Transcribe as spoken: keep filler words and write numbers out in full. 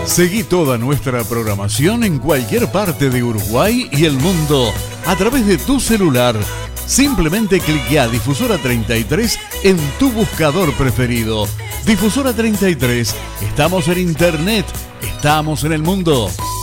Seguí toda nuestra programación en cualquier parte de Uruguay y el mundo a través de tu celular. Simplemente cliquea Difusora treinta y tres en tu buscador preferido. Difusora treinta y tres, estamos en internet, estamos en el mundo.